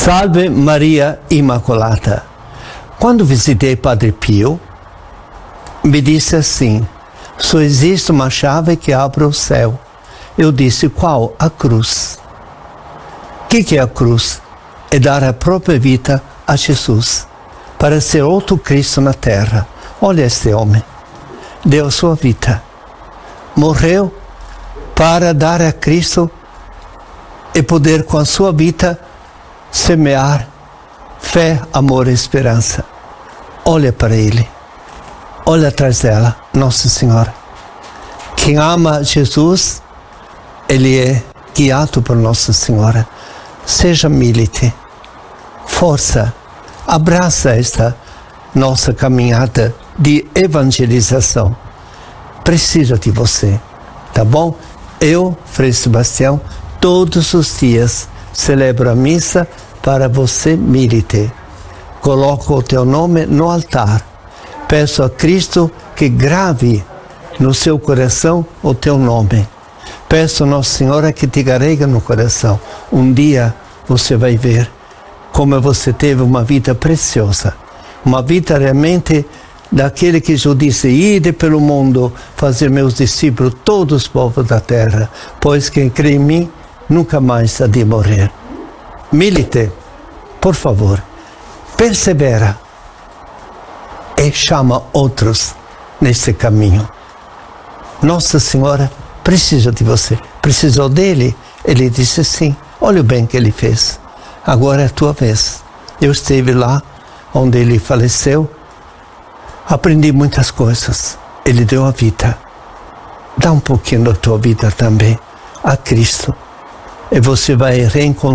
Salve Maria Imaculata. Quando visitei Padre Pio, me disse assim: só existe uma chave que abre o céu. Eu disse: qual? A cruz. O que é a cruz? É dar a própria vida a Jesus, para ser outro Cristo na terra. Olha este homem, deu a sua vida, morreu para dar a Cristo e poder com a sua vida semear fé, amor e esperança. Olha para ele, olha atrás dela, Nossa Senhora. Quem ama Jesus, ele é guiado por Nossa Senhora. Seja milite, força, abraça esta nossa caminhada de evangelização. Precisa de você, tá bom? Eu, Frei Sebastião, todos os dias celebro a missa para você, milite. Coloco o teu nome no altar. Peço a Cristo que grave no seu coração o teu nome. Peço a Nossa Senhora que te carregue no coração. Um dia você vai ver como você teve uma vida preciosa. Uma vida realmente daquele que eu disse: ide pelo mundo, fazer meus discípulos todos os povos da terra, pois quem crê em mim nunca mais há de morrer. Milite, por favor, persevera e chama outros nesse caminho. Nossa Senhora precisa de você. Precisou dele? Ele disse sim. Olha o bem que ele fez. Agora é a tua vez. Eu esteve lá onde ele faleceu. Aprendi muitas coisas. Ele deu a vida. Dá um pouquinho da tua vida também a Cristo. E você vai reencontrar